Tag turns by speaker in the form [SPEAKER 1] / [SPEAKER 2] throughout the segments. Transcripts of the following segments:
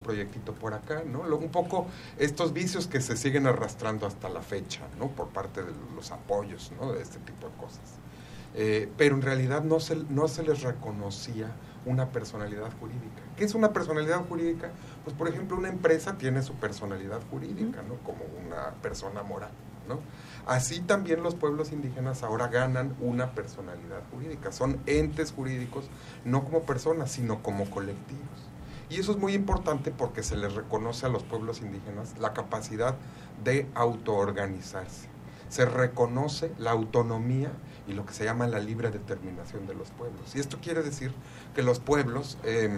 [SPEAKER 1] proyectito por acá, ¿no? Un poco estos vicios que se siguen arrastrando hasta la fecha, ¿no? Por parte de los apoyos, ¿no? De este tipo de cosas. Pero en realidad no se les reconocía una personalidad jurídica. ¿Qué es una personalidad jurídica? Pues, por ejemplo, una empresa tiene su personalidad jurídica, ¿no? Como una persona moral, ¿no? Así también los pueblos indígenas ahora ganan una personalidad jurídica. Son entes jurídicos, no como personas, sino como colectivos. Y eso es muy importante porque se les reconoce a los pueblos indígenas la capacidad de autoorganizarse. Se reconoce la autonomía y lo que se llama la libre determinación de los pueblos. Y esto quiere decir que los pueblos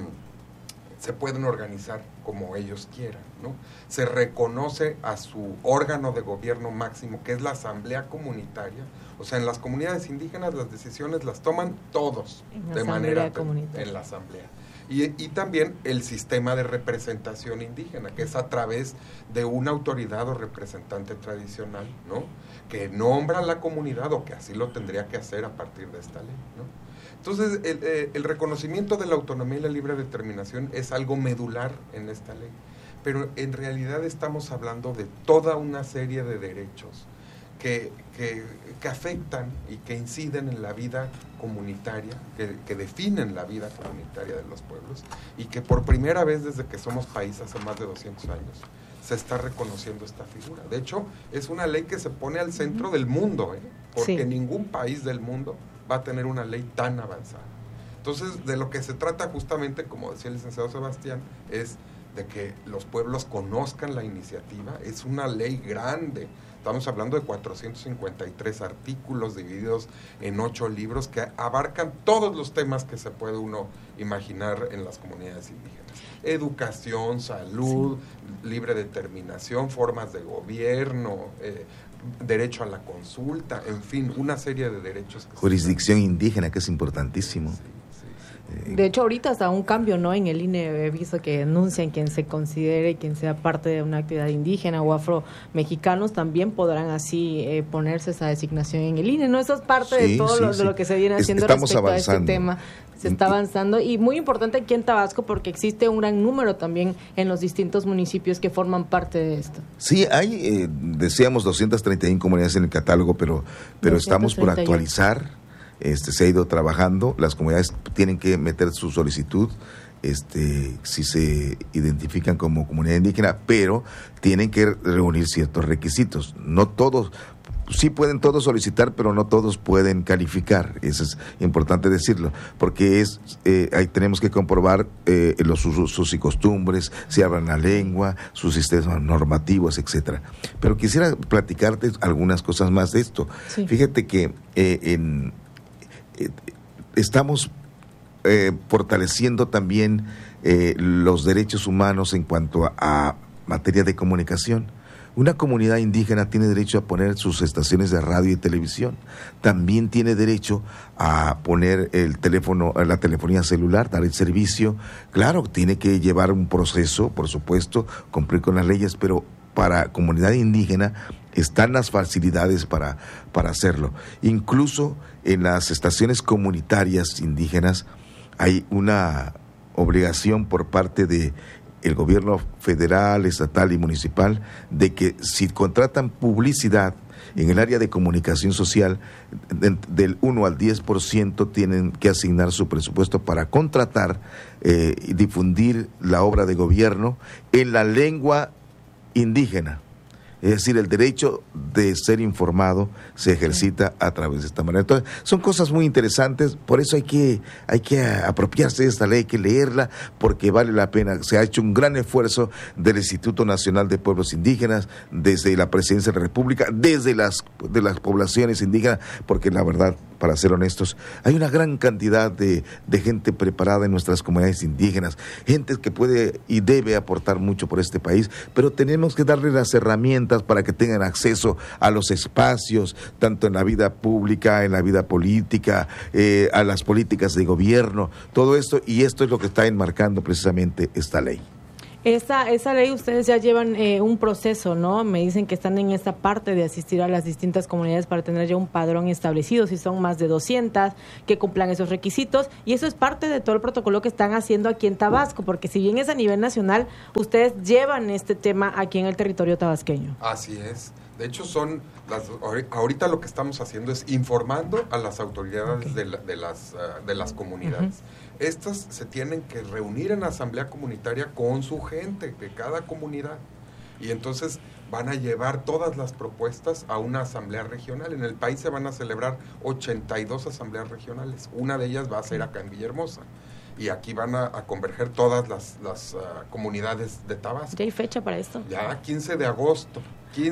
[SPEAKER 1] se pueden organizar como ellos quieran, ¿no? Se reconoce a su órgano de gobierno máximo, que es la asamblea comunitaria. O sea, en las comunidades indígenas las decisiones las toman todos de manera en la asamblea. Y también el sistema de representación indígena, que es a través de una autoridad o representante tradicional, ¿no? Que nombra a la comunidad, o que así lo tendría que hacer a partir de esta ley, ¿no? Entonces, el reconocimiento de la autonomía y la libre determinación es algo medular en esta ley, pero en realidad estamos hablando de toda una serie de derechos que afectan y que inciden en la vida comunitaria, que definen la vida comunitaria de los pueblos, y que por primera vez desde que somos país hace más de 200 años se está reconociendo esta figura. De hecho, es una ley que se pone al centro del mundo, porque ningún país del mundo va a tener una ley tan avanzada. Entonces, de lo que se trata justamente, como decía el licenciado Sebastián, es de que los pueblos conozcan la iniciativa. Es una ley grande. Estamos hablando de 453 artículos divididos en 8 libros que abarcan todos los temas que se puede uno imaginar en las comunidades indígenas. Educación, salud, libre determinación, formas de gobierno, derecho a la consulta, en fin, una serie de derechos.
[SPEAKER 2] Jurisdicción indígena, que es importantísimo.
[SPEAKER 1] Sí.
[SPEAKER 3] De hecho, ahorita hasta un cambio, ¿no? En el INE he visto que anuncian quien se considere, quien sea parte de una actividad indígena o afromexicanos, también podrán así ponerse esa designación en el INE, ¿no? Eso es parte de todo de lo que se viene haciendo respecto a este tema. Se está avanzando, y muy importante aquí en Tabasco porque existe un gran número también en los distintos municipios que forman parte de esto.
[SPEAKER 2] Sí, hay, decíamos 231 comunidades en el catálogo, pero estamos por actualizar. Se ha ido trabajando, las comunidades tienen que meter su solicitud, si se identifican como comunidad indígena, pero tienen que reunir ciertos requisitos. No todos, sí pueden todos solicitar, pero no todos pueden calificar. Eso es importante decirlo, porque ahí tenemos que comprobar los usos y costumbres, si hablan la lengua, sus sistemas normativos, etcétera. Pero quisiera platicarte algunas cosas más de esto. Sí. Fíjate que estamos fortaleciendo también los derechos humanos en cuanto a materia de comunicación. Una comunidad indígena tiene derecho a poner sus estaciones de radio y televisión. También tiene derecho a poner el teléfono, la telefonía celular, dar el servicio. Claro, tiene que llevar un proceso, por supuesto, cumplir con las leyes, pero para comunidad indígena están las facilidades para hacerlo. Incluso en las estaciones comunitarias indígenas hay una obligación por parte de el gobierno federal, estatal y municipal de que si contratan publicidad en el área de comunicación social, del 1 al 10% tienen que asignar su presupuesto para contratar y difundir la obra de gobierno en la lengua indígena. Es decir, el derecho de ser informado se ejercita a través de esta manera. Entonces, son cosas muy interesantes, por eso hay que apropiarse de esta ley, hay que leerla, porque vale la pena. Se ha hecho un gran esfuerzo del Instituto Nacional de Pueblos Indígenas, desde la Presidencia de la República, desde de las poblaciones indígenas, porque la verdad, para ser honestos, hay una gran cantidad de gente preparada en nuestras comunidades indígenas, gente que puede y debe aportar mucho por este país, pero tenemos que darle las herramientas para que tengan acceso a los espacios, tanto en la vida pública, en la vida política, a las políticas de gobierno, todo esto, y esto es lo que está enmarcando precisamente esta ley.
[SPEAKER 3] Esa ley ustedes ya llevan un proceso, ¿no? Me dicen que están en esta parte de asistir a las distintas comunidades para tener ya un padrón establecido, si son más de 200, que cumplan esos requisitos, y eso es parte de todo el protocolo que están haciendo aquí en Tabasco, porque si bien es a nivel nacional, ustedes llevan este tema aquí en el territorio tabasqueño.
[SPEAKER 1] Así es. De hecho, ahorita lo que estamos haciendo es informando a las autoridades de las comunidades. Estas se tienen que reunir en asamblea comunitaria con su gente de cada comunidad, y entonces van a llevar todas las propuestas a una asamblea regional. En el país se van a celebrar 82 asambleas regionales. Una de ellas va a ser acá en Villahermosa, y aquí van a converger todas las comunidades de Tabasco.
[SPEAKER 3] ¿Ya hay fecha para esto?
[SPEAKER 1] Ya, 15 de agosto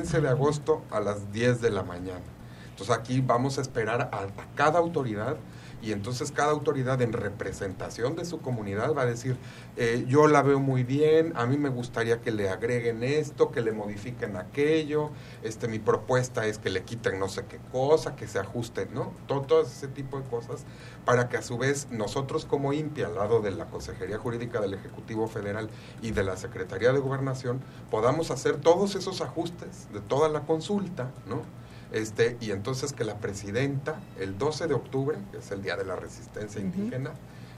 [SPEAKER 1] a las 10 de la mañana. Entonces aquí vamos a esperar a cada autoridad, y entonces cada autoridad en representación de su comunidad va a decir, yo la veo muy bien, a mí me gustaría que le agreguen esto, que le modifiquen aquello, mi propuesta es que le quiten no sé qué cosa, que se ajusten, ¿no? Todo ese tipo de cosas, para que a su vez nosotros como INPI, al lado de la Consejería Jurídica del Ejecutivo Federal y de la Secretaría de Gobernación, podamos hacer todos esos ajustes de toda la consulta, ¿no? Y entonces que la presidenta, el 12 de octubre, que es el Día de la Resistencia Indígena,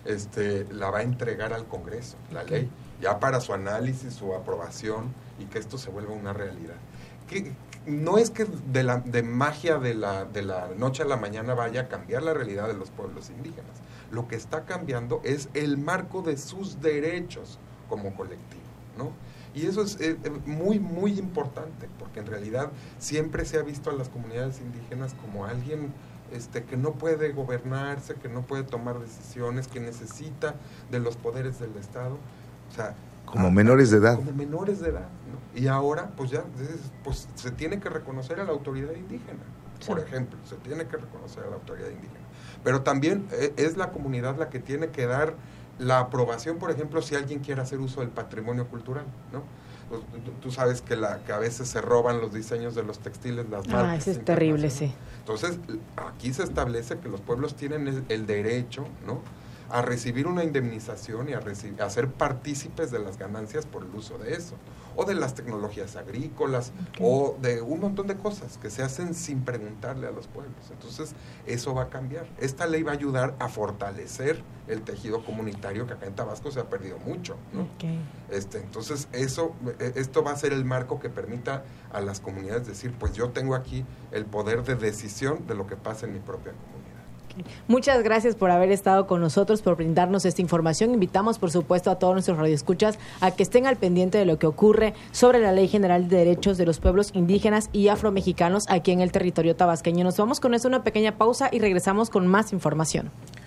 [SPEAKER 1] la va a entregar al Congreso, la ley, ya para su análisis, su aprobación, y que esto se vuelva una realidad. Que no es que de magia de la noche a la mañana vaya a cambiar la realidad de los pueblos indígenas. Lo que está cambiando es el marco de sus derechos como colectivo, ¿no? Y eso es muy, muy importante, porque en realidad siempre se ha visto a las comunidades indígenas como alguien que no puede gobernarse, que no puede tomar decisiones, que necesita de los poderes del Estado. O sea,
[SPEAKER 2] como menores de edad.
[SPEAKER 1] Como menores de edad, ¿no? Y ahora, pues ya, pues se tiene que reconocer a la autoridad indígena, por ejemplo, se tiene que reconocer a la autoridad indígena. Pero también es la comunidad la que tiene que dar la aprobación, por ejemplo, si alguien quiere hacer uso del patrimonio cultural, ¿no? Tú sabes que a veces se roban los diseños de los textiles, las marcas.
[SPEAKER 3] Eso es terrible, sí.
[SPEAKER 1] Entonces, aquí se establece que los pueblos tienen el derecho, ¿no?, a recibir una indemnización y a ser partícipes de las ganancias por el uso de eso, o de las tecnologías agrícolas, o de un montón de cosas que se hacen sin preguntarle a los pueblos. Entonces, eso va a cambiar. Esta ley va a ayudar a fortalecer el tejido comunitario, que acá en Tabasco se ha perdido mucho, ¿no? Entonces, esto va a ser el marco que permita a las comunidades decir, pues yo tengo aquí el poder de decisión de lo que pasa en mi propia comunidad.
[SPEAKER 3] Muchas gracias por haber estado con nosotros, por brindarnos esta información. Invitamos, por supuesto, a todos nuestros radioescuchas a que estén al pendiente de lo que ocurre sobre la Ley General de Derechos de los Pueblos Indígenas y Afromexicanos aquí en el territorio tabasqueño. Nos vamos con esto, una pequeña pausa, y regresamos con más información.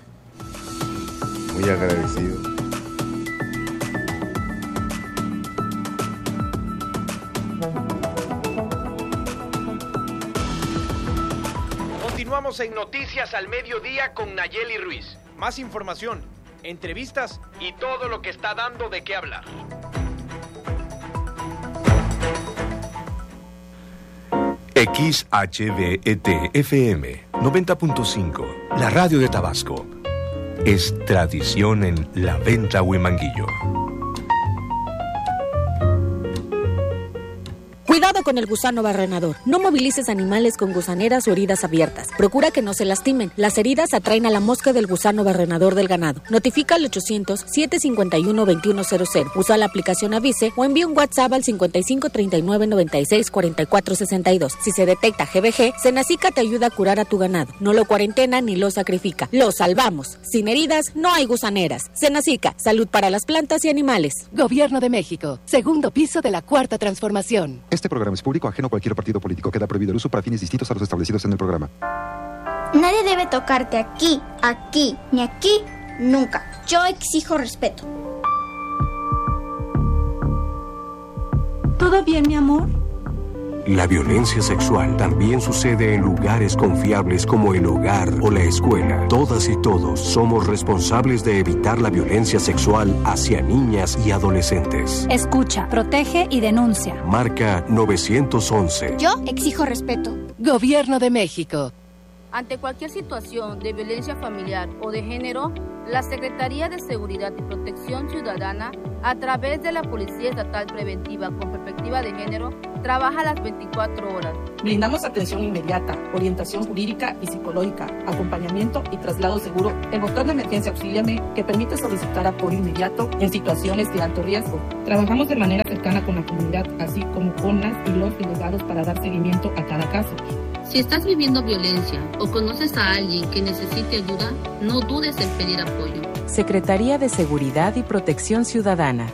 [SPEAKER 2] Muy agradecido.
[SPEAKER 4] Continuamos en Noticias al Mediodía con Nayeli Ruiz. Más información, entrevistas y todo lo que está dando de qué hablar.
[SPEAKER 5] XHVET-FM 90.5, la radio de Tabasco. Es tradición en La Venta Huimanguillo.
[SPEAKER 6] Cuidado con el gusano barrenador. No movilices animales con gusaneras o heridas abiertas. Procura que no se lastimen. Las heridas atraen a la mosca del gusano barrenador del ganado. Notifica al 800-751-2100. Usa la aplicación Avise o envía un WhatsApp al 5539964462. Si se detecta GBG, Senacica te ayuda a curar a tu ganado. No lo cuarentena ni lo sacrifica. Lo salvamos. Sin heridas, no hay gusaneras. Senacica, salud para las plantas y animales.
[SPEAKER 7] Gobierno de México. Segundo piso de la Cuarta Transformación.
[SPEAKER 8] Este programa es público, ajeno a cualquier partido político. Queda prohibido el uso para fines distintos a los establecidos en el programa.
[SPEAKER 9] Nadie debe tocarte aquí, ni aquí, nunca. Yo exijo respeto.
[SPEAKER 10] ¿Todo bien, mi amor?
[SPEAKER 5] La violencia sexual también sucede en lugares confiables como el hogar o la escuela. Todas y todos somos responsables de evitar la violencia sexual hacia niñas y adolescentes.
[SPEAKER 10] Escucha, protege y denuncia.
[SPEAKER 5] Marca 911.
[SPEAKER 9] Yo exijo respeto.
[SPEAKER 7] Gobierno de México.
[SPEAKER 11] Ante cualquier situación de violencia familiar o de género, la Secretaría de Seguridad y Protección Ciudadana A través de la Policía Estatal Preventiva con Perspectiva de Género, trabaja las 24 horas.
[SPEAKER 12] Brindamos atención inmediata, orientación jurídica y psicológica, acompañamiento y traslado seguro. El botón de emergencia Auxíliame, que permite solicitar apoyo inmediato en situaciones de alto riesgo. Trabajamos de manera cercana con la comunidad, así como con las y los delegados para dar seguimiento a cada caso.
[SPEAKER 13] Si estás viviendo violencia o conoces a alguien que necesite ayuda, no dudes en pedir apoyo.
[SPEAKER 14] Secretaría de Seguridad y Protección Ciudadana.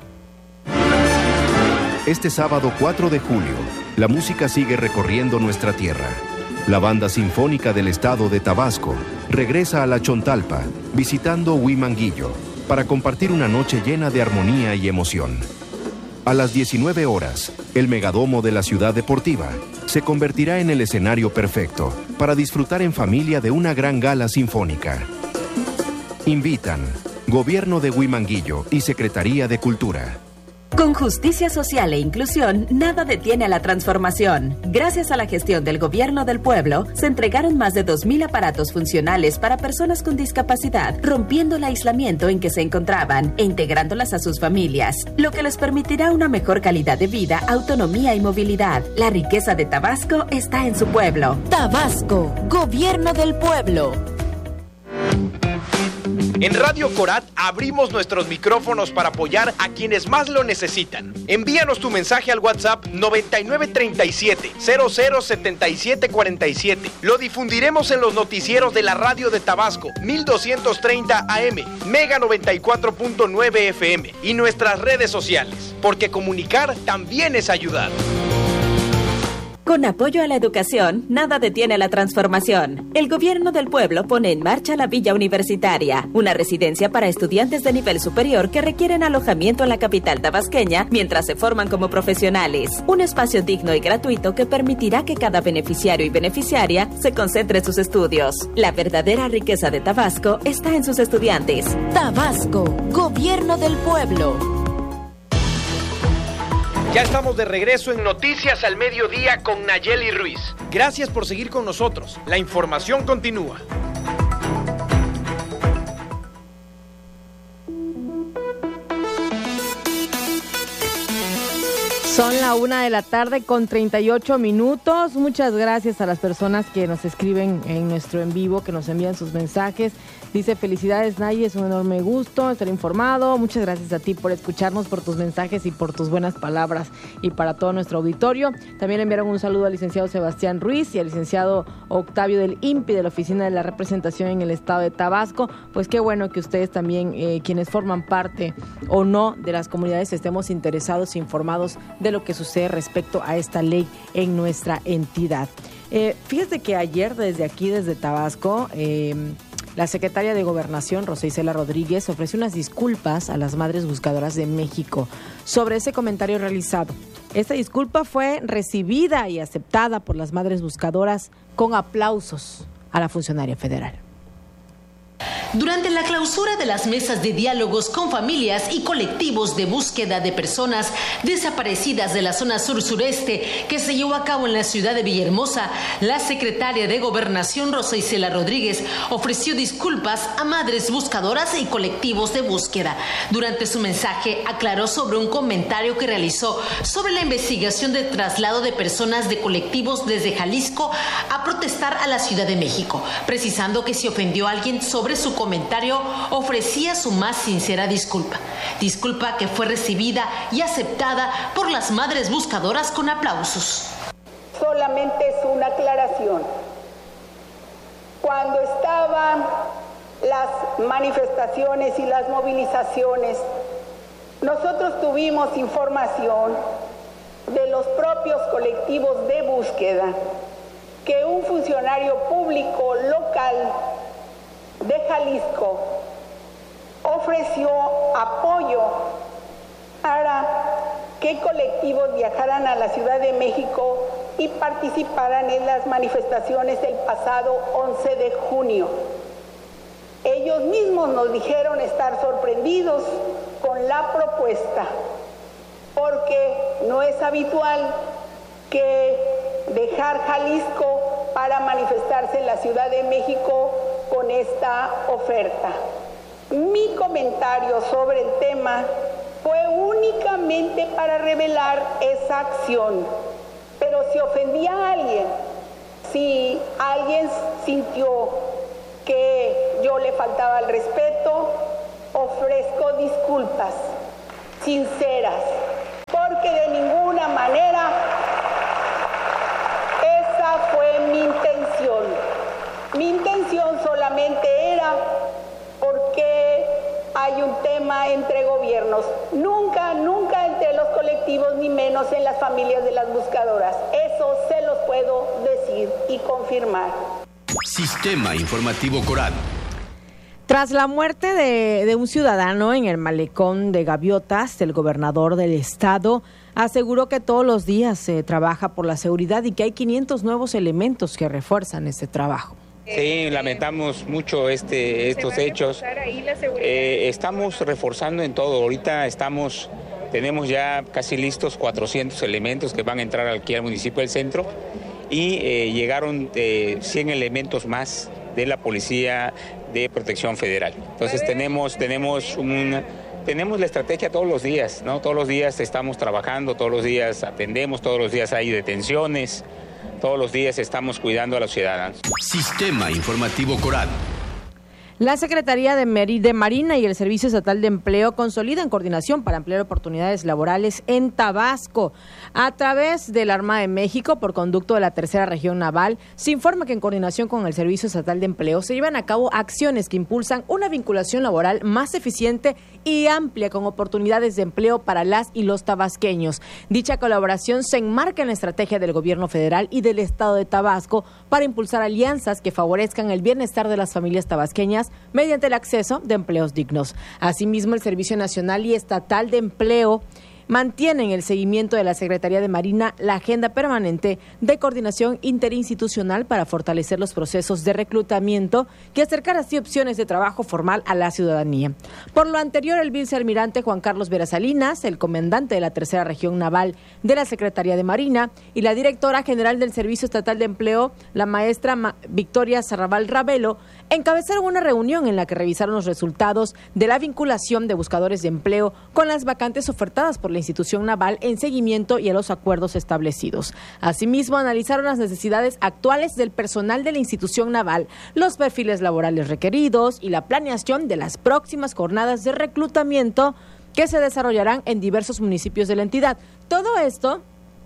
[SPEAKER 5] Este sábado 4 de julio, la música sigue recorriendo nuestra tierra. La Banda Sinfónica del Estado de Tabasco regresa a La Chontalpa, visitando Huimanguillo, para compartir una noche llena de armonía y emoción. A las 19 horas, el Megadomo de la Ciudad Deportiva se convertirá en el escenario perfecto para disfrutar en familia de una gran gala sinfónica. Invitan Gobierno de Huimanguillo y Secretaría de Cultura.
[SPEAKER 15] Con justicia social e inclusión, nada detiene a la transformación. Gracias a la gestión del Gobierno del Pueblo, se entregaron más de 2,000 aparatos funcionales para personas con discapacidad, rompiendo el aislamiento en que se encontraban e integrándolas a sus familias, lo que les permitirá una mejor calidad de vida, autonomía y movilidad. La riqueza de Tabasco está en su pueblo.
[SPEAKER 6] Tabasco, Gobierno del Pueblo.
[SPEAKER 4] En Radio Corat abrimos nuestros micrófonos para apoyar a quienes más lo necesitan. Envíanos tu mensaje al WhatsApp 9937-007747. Lo difundiremos en los noticieros de la radio de Tabasco, 1230 AM, Mega 94.9 FM y nuestras redes sociales, porque comunicar también es ayudar.
[SPEAKER 15] Con apoyo a la educación, nada detiene la transformación. El Gobierno del Pueblo pone en marcha la Villa Universitaria, una residencia para estudiantes de nivel superior que requieren alojamiento en la capital tabasqueña mientras se forman como profesionales. Un espacio digno y gratuito que permitirá que cada beneficiario y beneficiaria se concentre en sus estudios. La verdadera riqueza de Tabasco está en sus estudiantes.
[SPEAKER 6] Tabasco, Gobierno del Pueblo.
[SPEAKER 4] Ya estamos de regreso en Noticias al Mediodía con Nayeli Ruiz. Gracias por seguir con nosotros. La información continúa.
[SPEAKER 3] Son la 1:00 p.m. con 38 minutos. Muchas gracias a las personas que nos escriben en nuestro en vivo, que nos envían sus mensajes. Dice: felicidades, Nay, es un enorme gusto estar informado. Muchas gracias a ti por escucharnos, por tus mensajes y por tus buenas palabras, y para todo nuestro auditorio. También enviaron un saludo al licenciado Sebastián Ruiz y al licenciado Octavio del INPI, de la Oficina de la Representación en el Estado de Tabasco. Pues qué bueno que ustedes también, quienes forman parte o no de las comunidades, estemos interesados e informados de lo que sucede respecto a esta ley en nuestra entidad. Fíjate que ayer desde Tabasco, la secretaria de Gobernación, Rosa Isela Rodríguez, ofreció unas disculpas a las madres buscadoras de México sobre ese comentario realizado. Esta disculpa fue recibida y aceptada por las madres buscadoras con aplausos a la funcionaria federal.
[SPEAKER 16] Durante la clausura de las mesas de diálogos con familias y colectivos de búsqueda de personas desaparecidas de la zona sur-sureste que se llevó a cabo en la ciudad de Villahermosa, la secretaria de Gobernación, Rosa Isela Rodríguez, ofreció disculpas a madres buscadoras y colectivos de búsqueda. Durante su mensaje aclaró sobre un comentario que realizó sobre la investigación de traslado de personas de colectivos desde Jalisco a protestar a la Ciudad de México, precisando que si ofendió a alguien sobre su comentario, ofrecía su más sincera disculpa. Disculpa que fue recibida y aceptada por las madres buscadoras con aplausos.
[SPEAKER 17] Solamente es una aclaración. Cuando estaban las manifestaciones y las movilizaciones, nosotros tuvimos información de los propios colectivos de búsqueda que un funcionario público local de Jalisco ofreció apoyo para que colectivos viajaran a la Ciudad de México y participaran en las manifestaciones del pasado 11 de junio. Ellos mismos nos dijeron estar sorprendidos con la propuesta, porque no es habitual que dejar Jalisco para manifestarse en la Ciudad de México con esta oferta. Mi comentario sobre el tema solamente para revelar esa acción. Pero si ofendí a alguien, si alguien sintió que yo le faltaba al respeto, ofrezco disculpas sinceras, porque de ninguna manera esa fue mi intención. Mi intención solamente era porque hay un tema entre gobiernos, nunca entre los colectivos, ni menos en las familias de las buscadoras. Eso se los puedo decir y confirmar.
[SPEAKER 18] Sistema Informativo Coral.
[SPEAKER 3] Tras la muerte de un ciudadano en el malecón de Gaviotas, el gobernador del estado aseguró que todos los días se trabaja por la seguridad y que hay 500 nuevos elementos que refuerzan este trabajo.
[SPEAKER 19] Sí, lamentamos mucho estos hechos. Estamos reforzando en todo. Ahorita tenemos ya casi listos 400 elementos que van a entrar aquí al municipio del centro y llegaron 100 elementos más de la Policía de Protección Federal. Entonces tenemos la estrategia todos los días, ¿no? Todos los días estamos trabajando, todos los días atendemos, todos los días hay detenciones, todos los días estamos cuidando a los ciudadanos.
[SPEAKER 18] Sistema Informativo Coral.
[SPEAKER 3] La Secretaría de Marina y el Servicio Estatal de Empleo consolidan coordinación para ampliar oportunidades laborales en Tabasco. A través del Armada de México, por conducto de la Tercera Región Naval, se informa que en coordinación con el Servicio Estatal de Empleo se llevan a cabo acciones que impulsan una vinculación laboral más eficiente y amplia con oportunidades de empleo para las y los tabasqueños. Dicha colaboración se enmarca en la estrategia del Gobierno Federal y del Estado de Tabasco para impulsar alianzas que favorezcan el bienestar de las familias tabasqueñas mediante el acceso de empleos dignos. Asimismo, el Servicio Nacional y Estatal de Empleo mantienen el seguimiento de la Secretaría de Marina la agenda permanente de coordinación interinstitucional para fortalecer los procesos de reclutamiento y acercar así opciones de trabajo formal a la ciudadanía. Por lo anterior, el vicealmirante Juan Carlos Vera Salinas, el comandante de la Tercera Región Naval de la Secretaría de Marina y la directora general del Servicio Estatal de Empleo, la maestra Victoria Sarrabal Ravelo, encabezaron una reunión en la que revisaron los resultados de la vinculación de buscadores de empleo con las vacantes ofertadas por la institución naval en seguimiento y a los acuerdos establecidos. Asimismo, analizaron las necesidades actuales del personal de la institución naval, los perfiles laborales requeridos y la planeación de las próximas jornadas de reclutamiento que se desarrollarán en diversos municipios de la entidad. Todo esto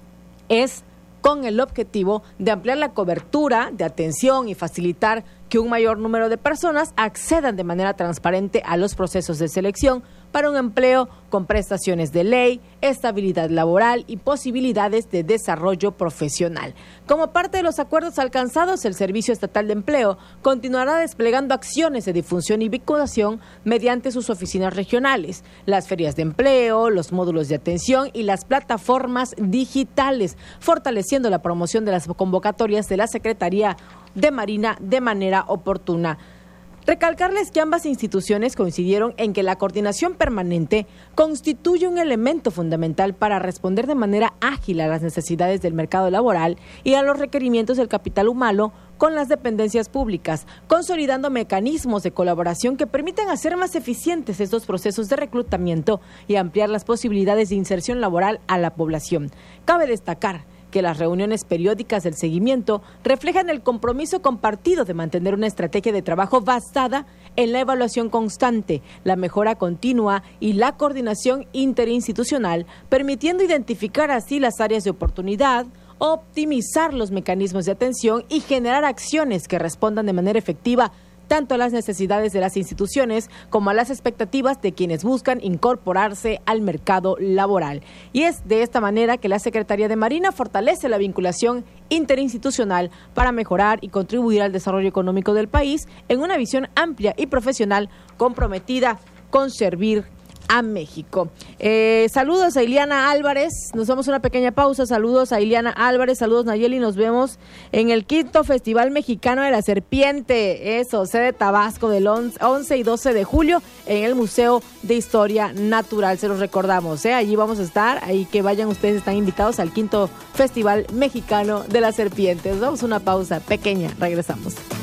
[SPEAKER 3] es con el objetivo de ampliar la cobertura de atención y facilitar que un mayor número de personas accedan de manera transparente a los procesos de selección para un empleo con prestaciones de ley, estabilidad laboral y posibilidades de desarrollo profesional. Como parte de los acuerdos alcanzados, el Servicio Estatal de Empleo continuará desplegando acciones de difusión y vinculación mediante sus oficinas regionales, las ferias de empleo, los módulos de atención y las plataformas digitales, fortaleciendo la promoción de las convocatorias de la Secretaría de Marina de manera oportuna. Recalcarles que ambas instituciones coincidieron en que la coordinación permanente constituye un elemento fundamental para responder de manera ágil a las necesidades del mercado laboral y a los requerimientos del capital humano con las dependencias públicas, consolidando mecanismos de colaboración que permitan hacer más eficientes estos procesos de reclutamiento y ampliar las posibilidades de inserción laboral a la población. Cabe destacar que las reuniones periódicas del seguimiento reflejan el compromiso compartido de mantener una estrategia de trabajo basada en la evaluación constante, la mejora continua y la coordinación interinstitucional, permitiendo identificar así las áreas de oportunidad, optimizar los mecanismos de atención y generar acciones que respondan de manera efectiva tanto a las necesidades de las instituciones como a las expectativas de quienes buscan incorporarse al mercado laboral. Y es de esta manera que la Secretaría de Marina fortalece la vinculación interinstitucional para mejorar y contribuir al desarrollo económico del país en una visión amplia y profesional comprometida con servir a México. Saludos a Iliana Álvarez, nos vamos a una pequeña pausa. Saludos a Iliana Álvarez, saludos Nayeli, nos vemos en el 5º Festival Mexicano de la Serpiente, eso, sede Tabasco, del 11 y 12 de julio en el Museo de Historia Natural, se los recordamos, allí vamos a estar, ahí que vayan ustedes, están invitados al 5º Festival Mexicano de la Serpiente. Nos vamos a una pausa pequeña, regresamos.